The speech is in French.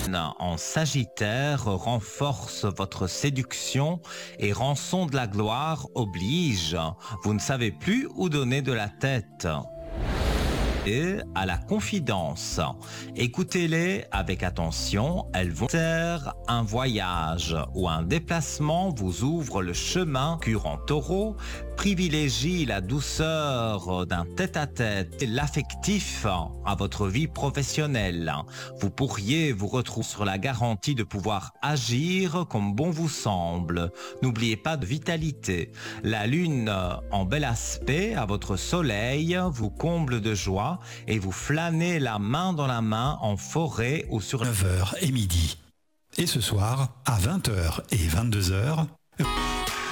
En Sagittaire renforce votre séduction et rançon de la gloire oblige. Vous ne savez plus où donner de la tête. Et à la confidence. Écoutez-les avec attention, elles vont faire un voyage ou un déplacement vous ouvre le chemin. En Taureau, privilégie la douceur d'un tête-à-tête et l'affectif à votre vie professionnelle. Vous pourriez vous retrouver sur la garantie de pouvoir agir comme bon vous semble. N'oubliez pas de vitalité. La lune en bel aspect à votre soleil vous comble de joie et vous flânez la main dans la main en forêt ou sur 9h et midi. Et ce soir, à 20h et 22h,